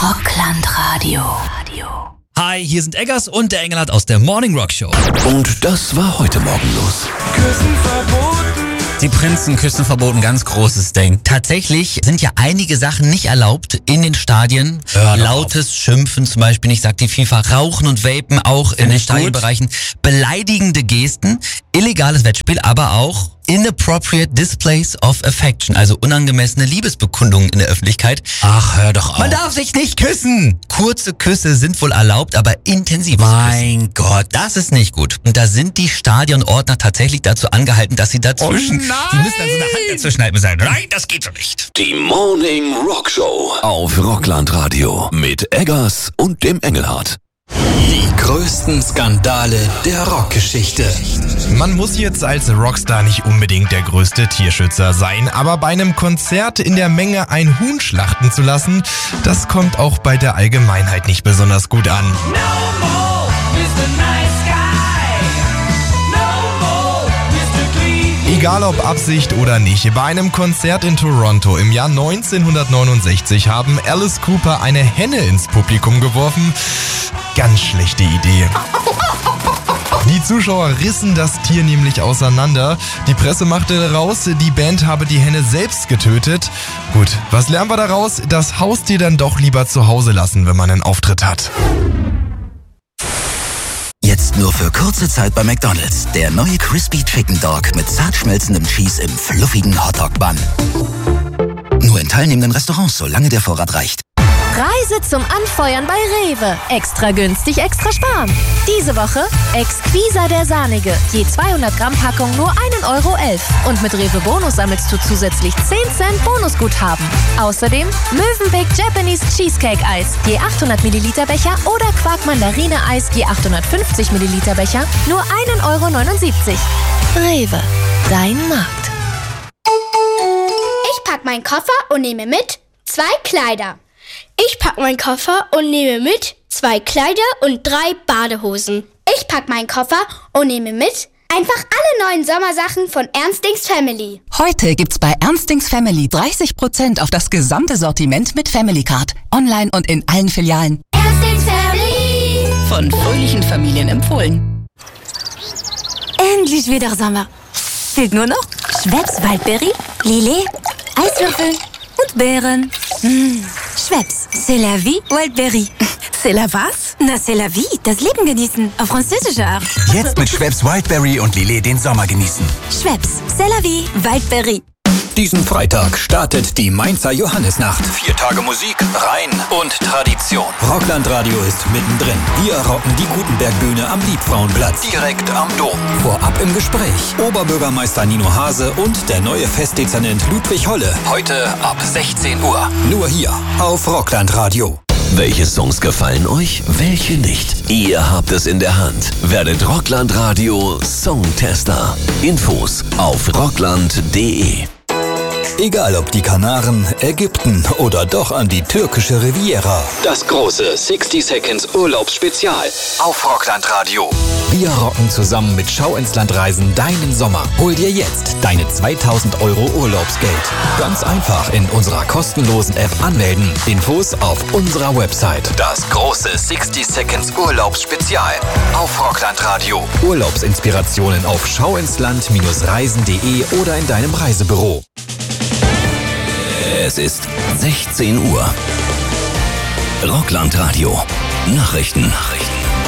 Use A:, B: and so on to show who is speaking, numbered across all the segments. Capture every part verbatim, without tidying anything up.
A: Rockland Radio.
B: Hi, hier sind Eggers und der Engelhardt aus der Morning Rock Show.
C: Und das war heute Morgen los.
D: Küssen verboten.
B: Die Prinzen küssen verboten, ganz großes Ding. Tatsächlich sind ja einige Sachen nicht erlaubt in den Stadien. Lautes auf. Schimpfen zum Beispiel, ich sag die FIFA, Rauchen und Vapen auch in den Stadionbereichen. Beleidigende Gesten, illegales Wettspiel, aber auch inappropriate displays of affection, also unangemessene Liebesbekundungen in der Öffentlichkeit.
C: Ach, hör doch auf.
B: Man darf sich nicht küssen. Kurze Küsse sind wohl erlaubt, aber intensives
C: Mein
B: Küssen.
C: Gott.
B: Das ist nicht gut. Und da sind die Stadionordner tatsächlich dazu angehalten, dass sie dazwischen,
C: Oh nein.
B: die müssen dann so eine Hand dazwischen halten und sagen, nein, das geht so nicht.
C: Die Morning Rock Show auf Rockland Radio mit Eggers und dem Engelhardt.
E: Die größten Skandale der Rockgeschichte.
F: Man muss jetzt als Rockstar nicht unbedingt der größte Tierschützer sein, aber bei einem Konzert in der Menge ein Huhn schlachten zu lassen, das kommt auch bei der Allgemeinheit nicht besonders gut an.
D: No more, Mister Nice Guy. No more, Mister Clean.
F: Egal ob Absicht oder nicht, bei einem Konzert in Toronto im Jahr neunzehnhundertneunundsechzig haben Alice Cooper eine Henne ins Publikum geworfen. Ganz schlechte Idee. Die Zuschauer rissen das Tier nämlich auseinander. Die Presse machte raus, die Band habe die Henne selbst getötet. Gut, was lernen wir daraus? Das Haustier dann doch lieber zu Hause lassen, wenn man einen Auftritt hat.
E: Jetzt nur für kurze Zeit bei McDonald's. Der neue Crispy Chicken Dog mit zart schmelzendem Cheese im fluffigen Hotdog-Bun. Nur in teilnehmenden Restaurants, solange der Vorrat reicht.
G: Reise zum Anfeuern bei Rewe. Extra günstig, extra sparen. Diese Woche Exquisa der Sahnige. Je zweihundert Gramm Packung nur ein Euro elf. Und mit Rewe Bonus sammelst du zusätzlich zehn Cent Bonusguthaben. Außerdem Mövenpick Japanese Cheesecake Eis. Je achthundert Milliliter Becher oder Quark Mandarine Eis. Je achthundertfünfzig Milliliter Becher. Nur ein Euro neunundsiebzig. Rewe. Dein Markt.
H: Ich pack meinen Koffer und nehme mit zwei Kleider.
I: Ich pack meinen Koffer und nehme mit zwei Kleider und drei Badehosen.
H: Ich pack meinen Koffer und nehme mit einfach alle neuen Sommersachen von Ernstings Family.
J: Heute gibt's bei Ernstings Family dreißig Prozent auf das gesamte Sortiment mit Family Card. Online und in allen Filialen.
H: Ernstings Family.
J: Von fröhlichen Familien empfohlen.
G: Endlich wieder Sommer. Fehlt nur noch Schweppes Waldberry, Lillet, Eiswürfel und Beeren. Mmh. Schweppes, c'est la vie, Wildberry. C'est la was? Na, c'est la vie, das Leben genießen, auf französische Art.
E: Jetzt mit Schweppes Wildberry und Lillet den Sommer genießen.
G: Schweppes, c'est la vie, Wildberry.
E: Diesen Freitag startet die Mainzer Johannisnacht. Vier Tage Musik, Rhein und Tradition. Rockland Radio ist mittendrin. Wir rocken die Gutenberg-Bühne am Liebfrauenplatz. Direkt am Dom. Vorab im Gespräch Oberbürgermeister Nino Hase und der neue Festdezernent Ludwig Holle. Heute ab sechzehn Uhr. Nur hier auf Rockland Radio.
C: Welche Songs gefallen euch, welche nicht? Ihr habt es in der Hand. Werdet Rockland Radio Songtester. Infos auf rockland punkt de.
E: Egal ob die Kanaren, Ägypten oder doch an die türkische Riviera. Das große sixty Seconds Urlaubsspezial auf Rockland Radio. Wir rocken zusammen mit Schau ins Land Reisen deinen Sommer. Hol dir jetzt deine zweitausend Euro Urlaubsgeld. Ganz einfach in unserer kostenlosen App anmelden. Infos auf unserer Website. Das große sixty Seconds Urlaubsspezial auf Rockland Radio. Urlaubsinspirationen auf schauinsland Reisen punkt de oder in deinem Reisebüro.
C: Es ist sechzehn Uhr. Rockland Radio. Nachrichten. Nachrichten.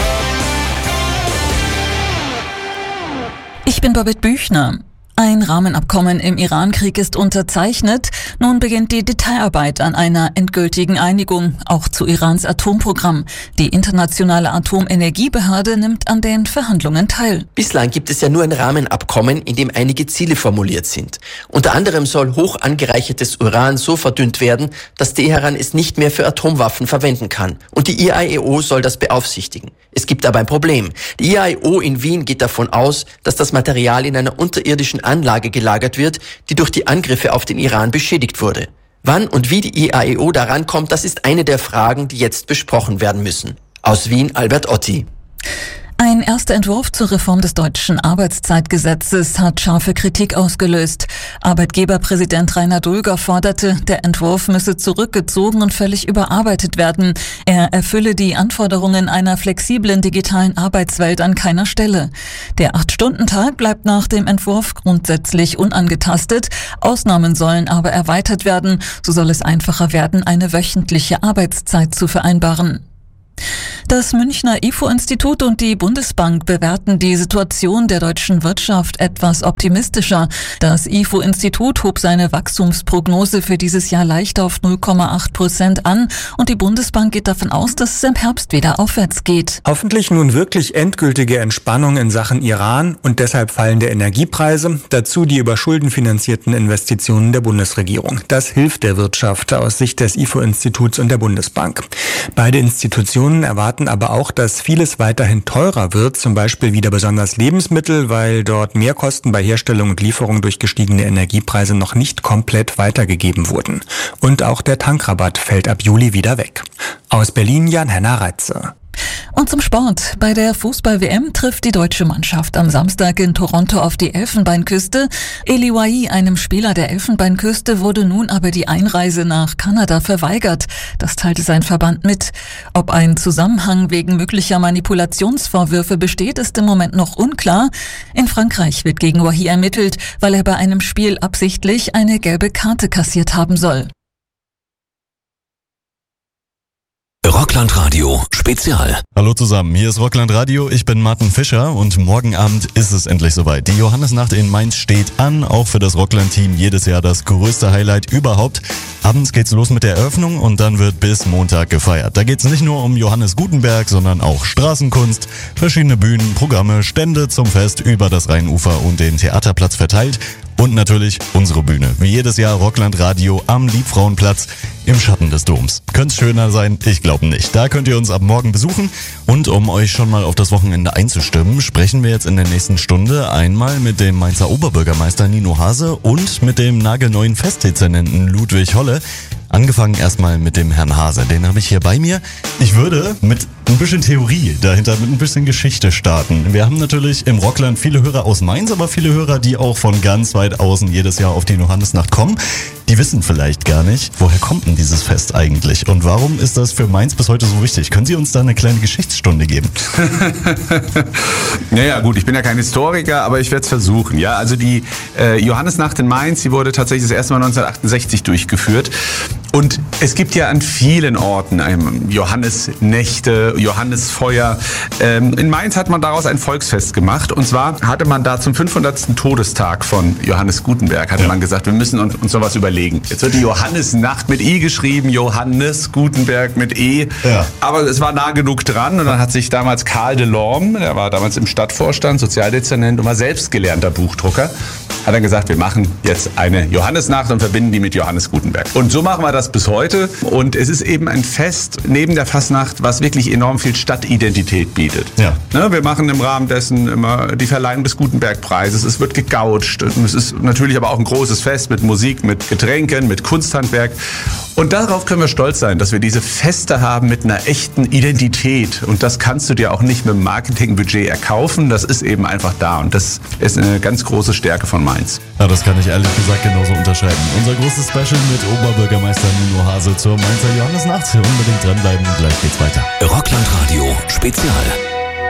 K: Ich bin Babette Büchner. Ein Rahmenabkommen im Iran-Krieg ist unterzeichnet. Nun beginnt die Detailarbeit an einer endgültigen Einigung, auch zu Irans Atomprogramm. Die internationale Atomenergiebehörde nimmt an den Verhandlungen teil.
L: Bislang gibt es ja nur ein Rahmenabkommen, in dem einige Ziele formuliert sind. Unter anderem soll hoch angereichertes Uran so verdünnt werden, dass Teheran es nicht mehr für Atomwaffen verwenden kann. Und die I A E O soll das beaufsichtigen. Es gibt aber ein Problem. Die I A E O in Wien geht davon aus, dass das Material in einer unterirdischen Anlage gelagert wird, die durch die Angriffe auf den Iran beschädigt wurde. Wann und wie die I A E O daran kommt, das ist eine der Fragen, die jetzt besprochen werden müssen. Aus Wien, Albert Otti.
K: Ein erster Entwurf zur Reform des deutschen Arbeitszeitgesetzes hat scharfe Kritik ausgelöst. Arbeitgeberpräsident Rainer Dulger forderte, der Entwurf müsse zurückgezogen und völlig überarbeitet werden. Er erfülle die Anforderungen einer flexiblen digitalen Arbeitswelt an keiner Stelle. Der Acht-Stunden-Tag bleibt nach dem Entwurf grundsätzlich unangetastet. Ausnahmen sollen aber erweitert werden. So soll es einfacher werden, eine wöchentliche Arbeitszeit zu vereinbaren. Das Münchner I F O-Institut und die Bundesbank bewerten die Situation der deutschen Wirtschaft etwas optimistischer. Das I F O-Institut hob seine Wachstumsprognose für dieses Jahr leicht auf null Komma acht Prozent an und die Bundesbank geht davon aus, dass es im Herbst wieder aufwärts geht.
A: Hoffentlich nun wirklich endgültige Entspannung in Sachen Iran und deshalb fallende Energiepreise, dazu die über Schulden finanzierten Investitionen der Bundesregierung. Das hilft der Wirtschaft aus Sicht des I F O-Instituts und der Bundesbank. Beide Institutionen erwarten aber auch, dass vieles weiterhin teurer wird, zum Beispiel wieder besonders Lebensmittel, weil dort Mehrkosten bei Herstellung und Lieferung durch gestiegene Energiepreise noch nicht komplett weitergegeben wurden. Und auch der Tankrabatt fällt ab Juli wieder weg. Aus Berlin Jan-Henner Reitze.
K: Und zum Sport. Bei der Fußball-W M trifft die deutsche Mannschaft am Samstag in Toronto auf die Elfenbeinküste. Eli Wahi, einem Spieler der Elfenbeinküste, wurde nun aber die Einreise nach Kanada verweigert. Das teilte sein Verband mit. Ob ein Zusammenhang wegen möglicher Manipulationsvorwürfe besteht, ist im Moment noch unklar. In Frankreich wird gegen Wahi ermittelt, weil er bei einem Spiel absichtlich eine gelbe Karte kassiert haben soll.
C: Rockland Radio Spezial.
M: Hallo zusammen, hier ist Rockland Radio, ich bin Martin Fischer und morgen Abend ist es endlich soweit. Die Johannesnacht in Mainz steht an, auch für das Rockland-Team jedes Jahr das größte Highlight überhaupt. Abends geht's los mit der Eröffnung und dann wird bis Montag gefeiert. Da geht's nicht nur um Johannes Gutenberg, sondern auch Straßenkunst, verschiedene Bühnen, Programme, Stände zum Fest über das Rheinufer und den Theaterplatz verteilt. Und natürlich unsere Bühne. Wie jedes Jahr Rockland Radio am Liebfrauenplatz im Schatten des Doms. Könnte schöner sein? Ich glaube nicht. Da könnt ihr uns ab morgen besuchen. Und um euch schon mal auf das Wochenende einzustimmen, sprechen wir jetzt in der nächsten Stunde einmal mit dem Mainzer Oberbürgermeister Nino Hase und mit dem nagelneuen Festdezernenten Ludwig Holle. Angefangen erstmal mit dem Herrn Hase, den habe ich hier bei mir. Ich würde mit ein bisschen Theorie dahinter, mit ein bisschen Geschichte starten. Wir haben natürlich im Rockland viele Hörer aus Mainz, aber viele Hörer, die auch von ganz weit außen jedes Jahr auf die Johannesnacht kommen. Die wissen vielleicht gar nicht, woher kommt denn dieses Fest eigentlich und warum ist das für Mainz bis heute so wichtig? Können Sie uns da eine kleine Geschichtsstunde geben?
N: Naja gut, ich bin ja kein Historiker, aber ich werde es versuchen. Ja, also die äh, Johannesnacht in Mainz, die wurde tatsächlich das erste Mal neunzehnhundertachtundsechzig durchgeführt. Und es gibt ja an vielen Orten ähm, Johannesnächte, Johannesfeuer. Ähm, in Mainz hat man daraus ein Volksfest gemacht. Und zwar hatte man da zum fünfhundertsten Todestag von Johannes Gutenberg, hatte ja. man gesagt, wir müssen uns, uns sowas überlegen. Jetzt wird die Johannesnacht mit I geschrieben, Johannes Gutenberg mit E. Ja. Aber es war nah genug dran. Und dann hat sich damals Karl de Lorme, der war damals im Stadtvorstand, Sozialdezernent und war selbst gelernter Buchdrucker, hat dann gesagt, wir machen jetzt eine Johannesnacht und verbinden die mit Johannes Gutenberg. Und so machen wir das bis heute. Und es ist eben ein Fest neben der Fastnacht, was wirklich enorm viel Stadtidentität bietet. Ja. Ne, wir machen im Rahmen dessen immer die Verleihung des Gutenberg-Preises. Es wird gegoucht. Und es ist natürlich aber auch ein großes Fest mit Musik, mit Getränken, mit Kunsthandwerk. Und darauf können wir stolz sein, dass wir diese Feste haben mit einer echten Identität. Und das kannst du dir auch nicht mit dem Marketingbudget erkaufen. Das ist eben einfach da. Und das ist eine ganz große Stärke von Mainz.
M: Ja, das kann ich ehrlich gesagt genauso unterschreiben. Unser großes Special mit Oberbürgermeister Nino Hase zur Mainzer Johannesnacht. Unbedingt dranbleiben, gleich geht's weiter.
C: Rockland Radio Spezial.